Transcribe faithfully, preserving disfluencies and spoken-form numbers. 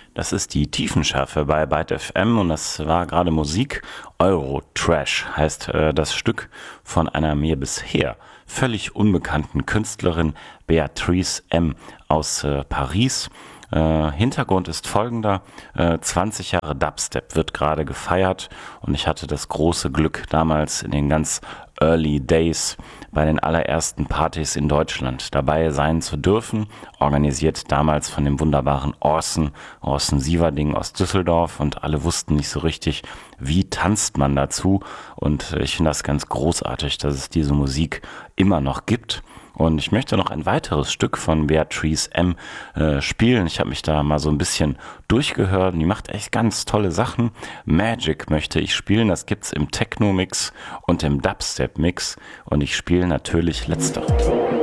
Das ist die Tiefenschärfe bei Byte F M und das war gerade Musik. Eurotrash heißt äh, das Stück von einer mir bisher völlig unbekannten Künstlerin, Beatrice M. aus äh, Paris. Äh, Hintergrund ist folgender: äh, zwanzig Jahre Dubstep wird gerade gefeiert und ich hatte das große Glück, damals in den ganz Early Days bei den allerersten Partys in Deutschland dabei sein zu dürfen, organisiert damals von dem wunderbaren Orson, Orson Sieverding aus Düsseldorf, und alle wussten nicht so richtig, wie tanzt man dazu, und ich finde das ganz großartig, dass es diese Musik immer noch gibt. Und ich möchte noch ein weiteres Stück von Beatrice M. Äh, spielen. Ich habe mich da mal so ein bisschen durchgehört und die macht echt ganz tolle Sachen. Magic möchte ich spielen. Das gibt's im Techno-Mix und im Dubstep-Mix. Und ich spiele natürlich letztere.